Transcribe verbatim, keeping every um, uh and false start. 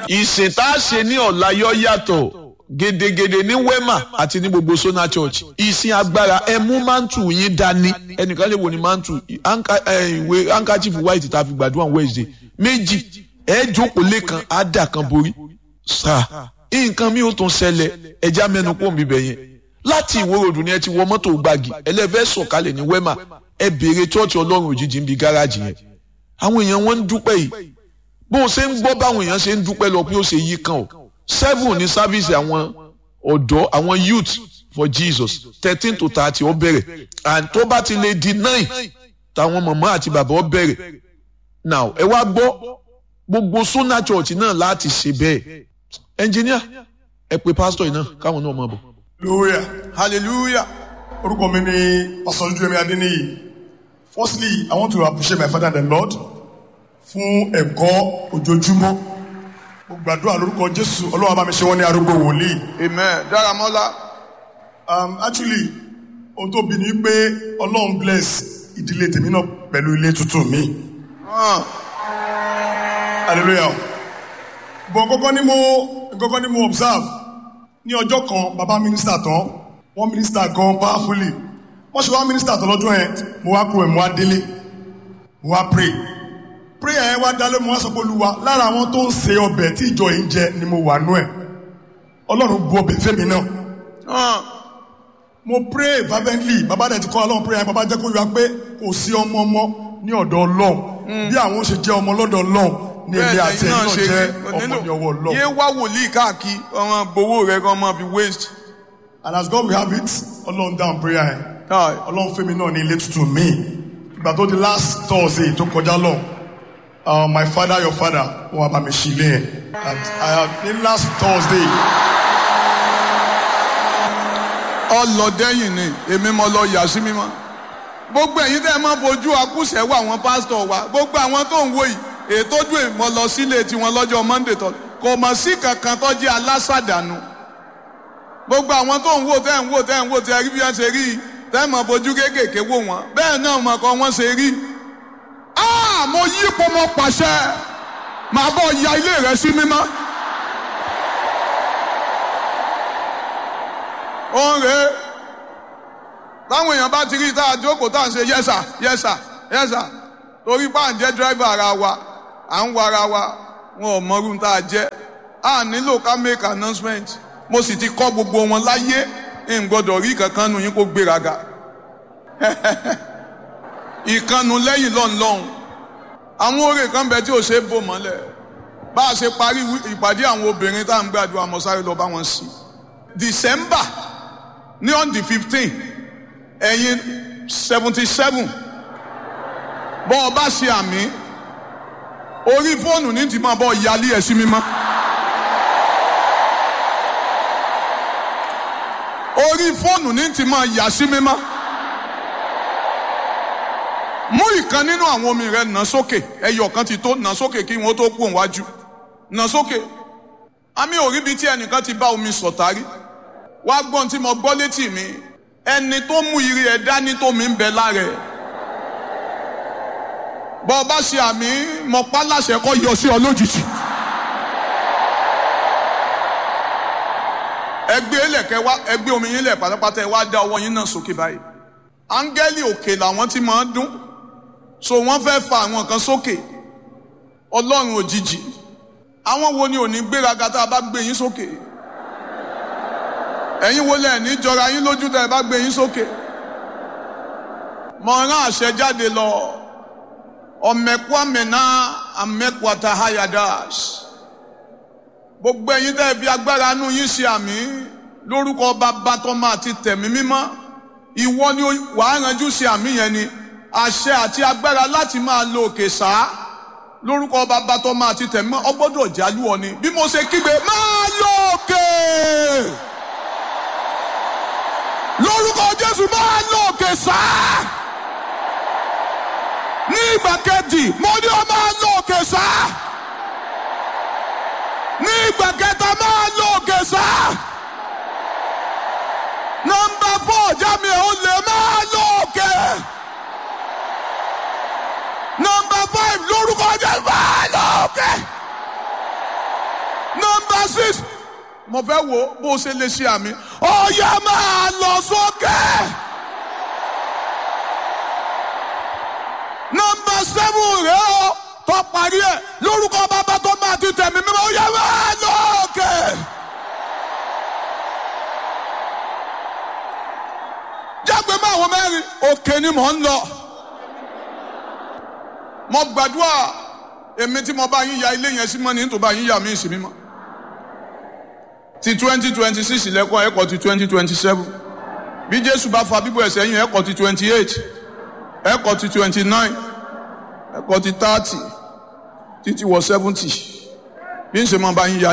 ìsìn tá a ṣe ní ọ̀la yọ yàtọ̀ gedegede ní wema àti ní gbogbo Sona Church. Ìsìn agbára ẹ mú mantu yín dání. Ẹnìkan lè wo ni mantu ìwé handkerchief white tá a fi gbàdúrà Wednesday méjì ẹ jókòó lẹ́kan á dà kan borí. Sáà nǹkan mi ò tún ṣẹlẹ̀ ẹja mẹ́nu kó mi bẹ̀ yẹn. Láti Ìwó Road ni ẹ ti wọ mọ́tò gbági ẹlẹ́fẹ́ sọ̀kalẹ̀ ní wema ẹ béèrè church Ọlọ́run òjijì ń bi gáràjì yẹn. Àwọn èèyàn wọn ń dúpẹ́ yìí bó o ṣe ń gbọ́ báwọn èèyàn ṣe ń dúpẹ́ lọ pé ó ṣe yí kan o. Seven ní sáfíìsì àwọn ọ̀dọ́ àwọn youth for Jesus thirteen to thirty ó bẹ̀rẹ̀ and tó bá ti lè di nine táwọn màmá àti bàbá ó bẹ̀rẹ̀. Now ẹ wá gbọ́ gbogbo Sona Church náà láti ṣe bẹ́ẹ̀. Engineer ẹ pe pastor yìí náà káwọn náà máa bọ̀. Hallelujah. Hallelujah. Orúkọ mi ni Pastor Ojúrẹ̀mí Adéníyì. Firstly, I want to appreciate my father and the Lord fún ẹ̀kọ́ ojoojúmọ́. Mo gbàdúrà lórúkọ Jésù Ọlọ́run bá mi ṣe wọ́n ní arúgbó wòlíì. Amen. Dáramọ́lá. Um, actually, ohun tó bí ni pé Ọlọ́run bless ìdílé tèmi náà pẹ̀lú ilé tuntun mi. Uh. Hallelujah. Bọ̀ kọ́kọ́ ni mo kọ́kọ́ ni mo observe ní ọjọ́ kan bàbá mínísítà tán wọ́n mínísítà gan powerfully. Wọ́n ṣe wá mínísítà tán lọ́jọ́ yẹn mo wá kúrò ẹ̀ mo wá délé mo wá pray. Prayer yẹn wá dálé mo wá sọ pé Olúwa lára àwọn tó ń ṣe ọbẹ̀ tí ìjọ yìí ń jẹ ni mo wà nú ẹ̀. Ọlọ́run bu ọbẹ̀ fẹ́mi náà. Uh. Mo pray fervently bàbá dẹ̀ ti kọ́ Ọlọ́run prayer bàbá jẹ́ kó yọ pé kò sí ọmọ ọmọ ní ọ̀dọ̀ Ọlọ́run bí àwọn ṣe jẹ́ ọmọ lọ́dọ̀ Ọlọ́run ní ilé àti ẹ̀yìn náà jẹ́ ọmọ ní ọwọ́ Ọlọ́run. Yé wá wòlíì káàkiri ọmọ gbowó rẹ̀ kan máa fi waste. And as God will have it Ọlọ́run down prayer yẹn. Ọlọ́run fẹ́mi náà ní ilé tuntun mi. Ìgbà tó di last Thursday tó kọjá lọ uh, my father your father wọn bá mi ṣílé yẹn. And I have ní last Thursday. Ọlọ́dẹ́yìn ni èmi mo lọ yà sí mímọ́. Gbogbo ẹ̀yin tẹ́ ẹ máa fojú akúṣẹ̀ wọ àwọn pásítọ̀ wa gbogbo àwọn tó ń wò yìí ètò ojú ìmọ̀ lọ sílé tiwọn lọ́jọ́ Monday tó kò mọ̀ sí kankan tó jẹ́ alásàdánù. Gbogbo àwọn tó ń wò tẹ́ ń wò tẹ́ ń wò tẹ́ rí bí wọ́n ṣe rí tẹ́ mọ̀ fojú kéékèèké wò wọ́n bẹ́ẹ̀ náà mọ̀ kọ́ wọ́n ṣe rí. Ah! Mo yí ipò mo pàṣẹ màá bọ̀ ya ilé rẹ sí mímọ́. Òun rèé táwọn èèyàn bá ti rí tá a jókòó tá à ń ṣe yẹ́sà yẹ́sà yẹ́sà torí bá à ń jẹ́ dírẹ́fà ara wa à ń wa ara wa wọn ò mọrú tá a jẹ́ a nílò ká make announcement mo sì ti kọ́ gbogbo wọn láyé ń gbọ́dọ̀ rí kankan nu yín kó gbéraga ìkànnù lẹ́yìn lọ́nlọ́hún àwọn oore kan bẹ tí ò ṣe é bò mọ́lẹ̀ bá a ṣe parí ìpàdé àwọn obìnrin tá à ń gbàdúrà mọ́ sáré lọ bá wọn sí December ní on the fifteen ẹ̀yin seventy seven bọ́ ọ bá ṣe àmì orí fóònù ní ti máa bọ́ yálé ẹ̀ sí mímọ́. Orí fóònù ní ti máa yà sí mímọ́. Mú ìkan nínú àwọn omi rẹ̀ nà sókè ẹyọ kan ti tó nà sókè kí wọ́n tó kú òǹwájú nà sókè. Àmì òrí bíi tí ẹnìkan ti bá omi sọ̀tàrí wá gbọ́n tí mo gbọ́ létí mi ẹni tó mú ire ẹ̀ dání tó mi ń bẹ lára ẹ̀. Bọ́ ọ bá ṣe àmì mọ̀pá láṣẹ kọ́ yọ sí ọ lójijì. Ẹgbẹ́ ilẹ̀kẹ́ wá ẹgbẹ́ omi yín lẹ̀ pátápátá ẹ wá dá ọwọ́ yín náà sókè báyìí. Áńgẹ́lì òkè làwọn tí máa ń dún. So wọ́n fẹ́ fa àwọn kan sókè. Ọlọ́run òjijì. Àwọn wo ni ò ní gbéraga tá a bá gbé yín sókè? Ẹ̀yin wo lẹ̀ ní jọra yín lójú tá a bá gbé yín sókè? Mo rán àṣẹ jáde lọ. Ọ̀mẹ̀kwá mẹ́ná àmẹ́kwàtà hayadas. Gbogbo ẹ̀yin tẹ́ fi agbára nú yín ṣe àmì lórúkọ Bàbá tọ́mọ àti tẹ̀mí mímọ́. Ìwọ ni wàá ranjú ṣe àmì yẹn ni àṣẹ àti agbára láti máa lo òkè sáà lórúkọ Bàbá tọ́mọ àti tẹ̀mí mímọ́ ọ gbọ́dọ̀ jálù ọ ni bí mo ṣe kígbe máa lo òkè lórúkọ Jésù máa lo òkè sáà ní ìgbà kejì mo ní ọ máa lo òkè sáà ní ìgbà kẹta máa lo òkè sáà nọ́mbà four jámi ẹ̀ ó lè máa lo òkè nọ́mbà five lórúkọ Jésù máa lo òkè Number six. Mo fẹ́ wo bó ṣe lè ṣe àmì. Ọ̀yá máa lọ sókè. Number seven rẹ̀ o. Tó parí ẹ̀ lórúkọ bàbá tó máa ti tẹ̀mí mímọ́. Ọ̀yá máa lọ òkè. Jágbe mọ́ àwọn mẹ́rin. Òkè ni mò ń lọ. Mo gbàdúrà èmi tí mo bá yín ya ilé yẹn sí mọ́ ní tó bá yín ya mí sí mímọ́. Ti twenty twenty six lẹ́kọ̀ọ́ ẹ̀kọ́ ti twenty twenty seven. Bí Jésù bá fa bíbọ̀ ẹ̀sẹ̀ yín ẹ̀kọ́ ti twenty eight. Ẹ̀kọ́ ti twenty nine. Ẹ̀kọ́ ti thirty. Títí wọ seventy. Bí ń ṣe máa bá yín ya